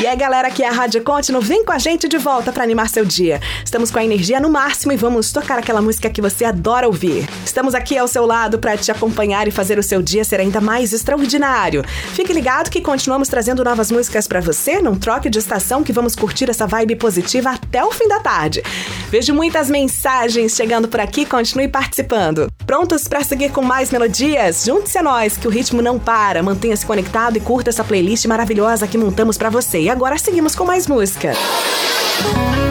E aí, galera, aqui é a Rádio Contínuo. Vem com a gente de volta pra animar seu dia. Estamos com a energia no máximo e vamos tocar aquela música que você adora ouvir. Estamos aqui ao seu lado pra te acompanhar e fazer o seu dia ser ainda mais extraordinário. Fique ligado que continuamos trazendo novas músicas pra você. Não troque de estação que vamos curtir essa vibe positiva até o fim da tarde. Vejo muitas mensagens chegando por aqui. Continue participando. Prontos pra seguir com mais melodias? Junte-se a nós que o ritmo não para. Mantenha-se conectado e curta essa playlist maravilhosa que montamos pra você. E agora seguimos com mais música.